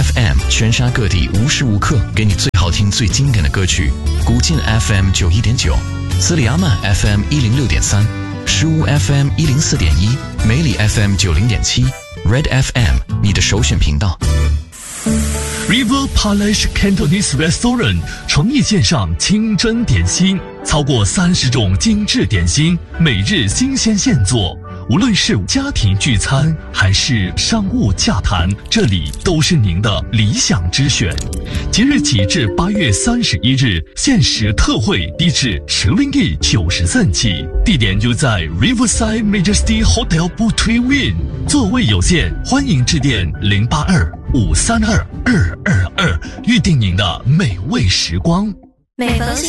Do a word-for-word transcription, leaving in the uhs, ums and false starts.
F M 全沙各地无时无刻给你最好听最经典的歌曲。古晋 F M 九一点九，斯里阿曼 F M 一零六点三，石屋 F M 一零四点一，梅里 F M 九零点七 ，Red F M 你的首选频道。 River Palace Cantonese Restaurant 诚意献上清真点心，超过三十种精致点心，每日新鲜现做。无论是家庭聚餐还是商务洽谈，这里都是您的理想之选。即日起至八月三十一日，限时特惠低至十令吉九十三起，地点就在 Riverside Majesty Hotel Butui Win， 座位有限，欢迎致电零八二五三二二二二，预定您的美味时光。 每逢星